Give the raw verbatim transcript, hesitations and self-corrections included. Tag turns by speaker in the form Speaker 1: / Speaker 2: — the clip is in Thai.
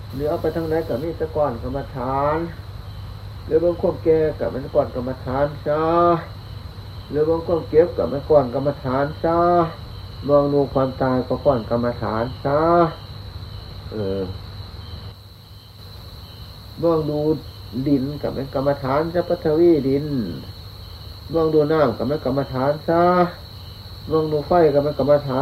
Speaker 1: หรือเอาไปทั้งไหนกับมีตะก้อนกรรมฐานหรือบางความแก่กับมันก้อนกรรมฐานซะหรือบางความเก็บกับมันก้อนกรรมฐานซะมองดูความตายก็ก้อนกรรมฐานซะเออมองดูดินกับมันกรรมฐานซะปฐวีดินมองดูน้ำกับมันกรรมฐานซะมองดูไฟกับมันกรรมฐาน